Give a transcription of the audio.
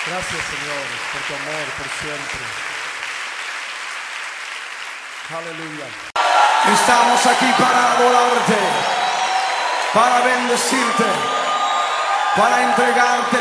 Gracias, Señor, por tu amor, por siempre. Aleluya. Estamos aquí para adorarte, para bendecirte, para entregarte